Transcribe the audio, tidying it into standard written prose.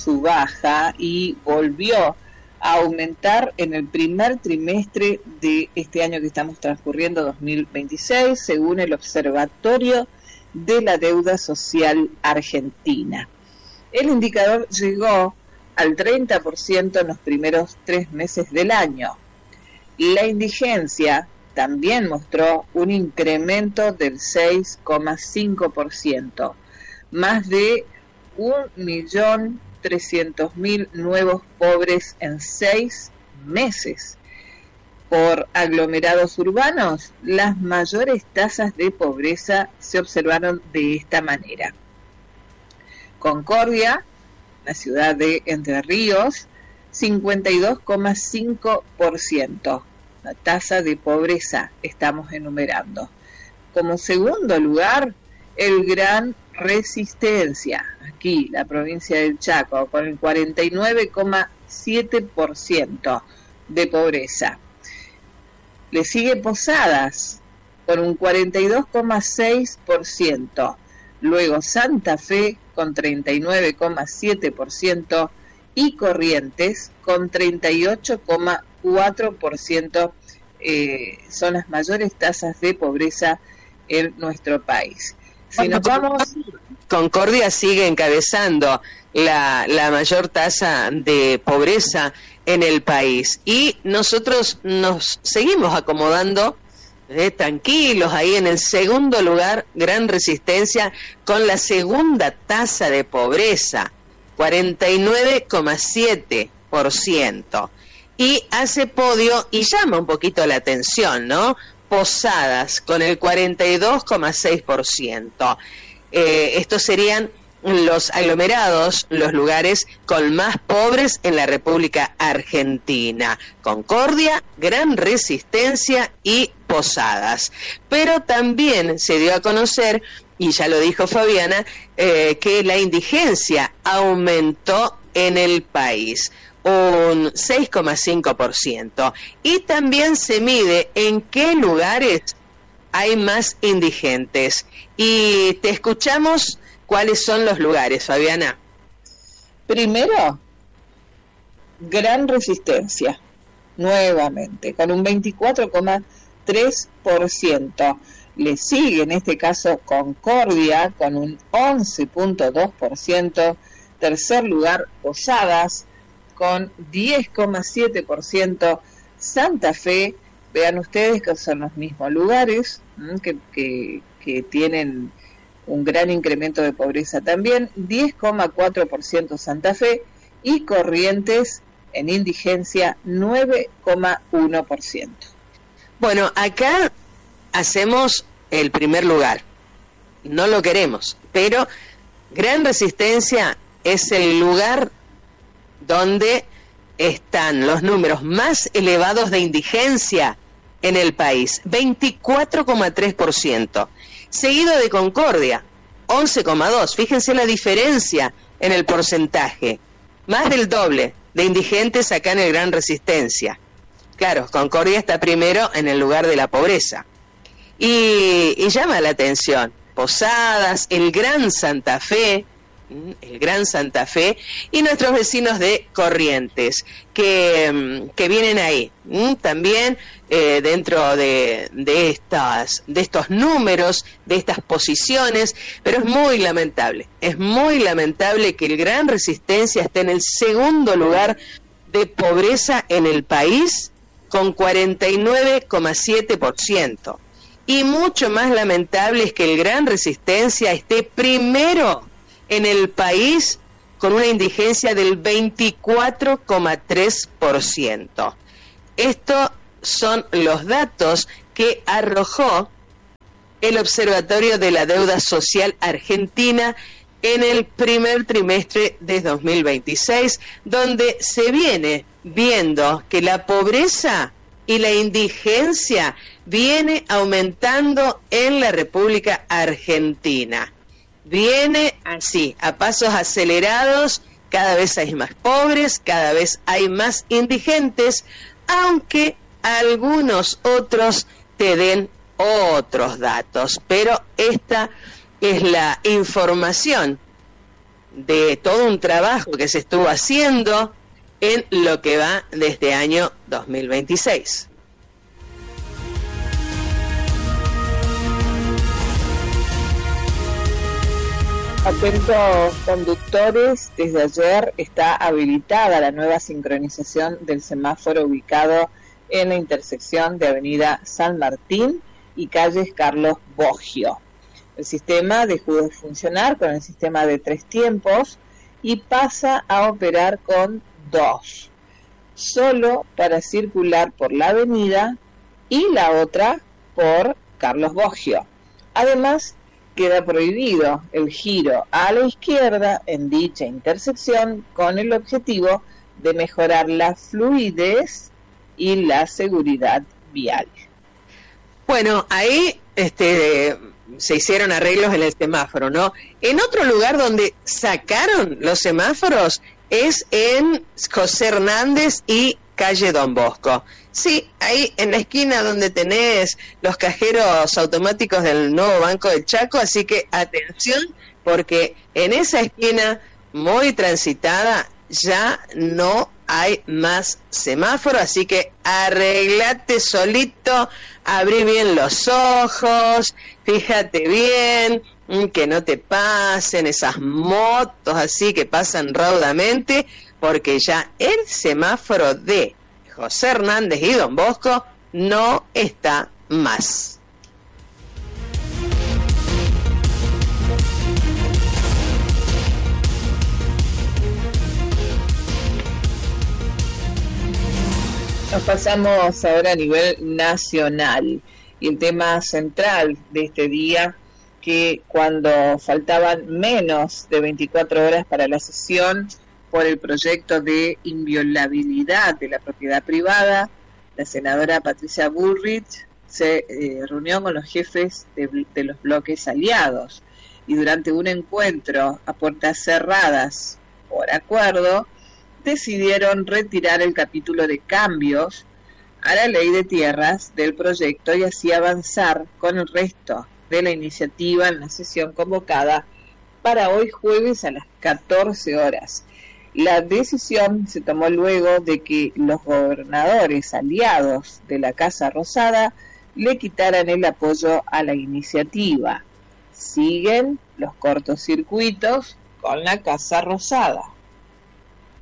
su baja y volvió a aumentar en el primer trimestre de este año que estamos transcurriendo, 2026, según el Observatorio de la Deuda Social Argentina. El indicador llegó al 30% en los primeros 3 meses del año. La indigencia también mostró un incremento del 6,5%, más de 1.300.000 nuevos pobres en 6 meses. Por aglomerados urbanos, las mayores tasas de pobreza se observaron de esta manera. Concordia, la ciudad de Entre Ríos, 52,5%. La tasa de pobreza estamos enumerando. Como segundo lugar, el Gran Resistencia, aquí la provincia del Chaco, con el 49,7% de pobreza. Le sigue Posadas, con un 42,6%. Luego Santa Fe, con 39,7%. Y Corrientes, con 38,4%. Son las mayores tasas de pobreza en nuestro país. Si nos vamos... Concordia sigue encabezando la mayor tasa de pobreza en el país y nosotros nos seguimos acomodando tranquilos ahí en el segundo lugar, Gran Resistencia, con la segunda tasa de pobreza, 49,7%. Y hace podio y llama un poquito la atención, ¿no? Posadas, con el 42,6%. Estos serían los aglomerados, los lugares con más pobres en la República Argentina. Concordia, Gran Resistencia y Posadas. Pero también se dio a conocer, y ya lo dijo Fabiana, que la indigencia aumentó en el país, un 6,5%. Y también se mide en qué lugares hay más indigentes. Y te escuchamos cuáles son los lugares, Fabiana. Primero, Gran Resistencia, nuevamente, con un 24,3%. Le sigue en este caso Concordia, con un 11,2%. Tercer lugar, Posadas, con 10,7%. Santa Fe, vean ustedes que son los mismos lugares que tienen un gran incremento de pobreza también, 10,4% Santa Fe, y Corrientes en indigencia 9,1%. Bueno, acá hacemos el primer lugar, no lo queremos, pero Gran Resistencia es el lugar donde están los números más elevados de indigencia en el país, 24,3%, seguido de Concordia, 11,2%. Fíjense la diferencia en el porcentaje, más del doble de indigentes acá en el Gran Resistencia. Claro, Concordia está primero en el lugar de la pobreza. Y llama la atención, Posadas, el Gran Santa Fe y nuestros vecinos de Corrientes que vienen ahí también dentro de estos números, de estas posiciones, pero es muy lamentable que el Gran Resistencia esté en el segundo lugar de pobreza en el país con 49,7%. Y mucho más lamentable es que el Gran Resistencia esté primero en el país con una indigencia del 24,3%. Estos son los datos que arrojó el Observatorio de la Deuda Social Argentina en el primer trimestre de 2026, donde se viene viendo que la pobreza y la indigencia viene aumentando en la República Argentina. Viene así, a pasos acelerados, cada vez hay más pobres, cada vez hay más indigentes, aunque algunos otros te den otros datos. Pero esta es la información de todo un trabajo que se estuvo haciendo en lo que va de este año 2026. Atentos conductores, desde ayer está habilitada la nueva sincronización del semáforo ubicado en la intersección de Avenida San Martín y calles Carlos Boggio. El sistema dejó de funcionar con el sistema de 3 tiempos y pasa a operar con 2, solo para circular por la avenida y la otra por Carlos Boggio. Además, queda prohibido el giro a la izquierda en dicha intersección con el objetivo de mejorar la fluidez y la seguridad vial. Bueno, ahí se hicieron arreglos en el semáforo, ¿no? En otro lugar donde sacaron los semáforos es en José Hernández y calle Don Bosco. Sí, ahí en la esquina donde tenés los cajeros automáticos del nuevo Banco del Chaco, así que atención, porque en esa esquina muy transitada ya no hay más semáforo, así que arreglate solito, abrí bien los ojos, fíjate bien, que no te pasen esas motos así que pasan raudamente, porque ya el semáforo de José Hernández y Don Bosco no está más. Nos pasamos ahora a nivel nacional y el tema central de este día, que cuando faltaban menos de 24 horas para la sesión por el proyecto de inviolabilidad de la propiedad privada, la senadora Patricia Bullrich se reunió con los jefes de los bloques aliados y durante un encuentro a puertas cerradas por acuerdo decidieron retirar el capítulo de cambios a la ley de tierras del proyecto y así avanzar con el resto de la iniciativa en la sesión convocada para hoy jueves a las 14 horas. La decisión se tomó luego de que los gobernadores aliados de la Casa Rosada le quitaran el apoyo a la iniciativa. Siguen los cortocircuitos con la Casa Rosada.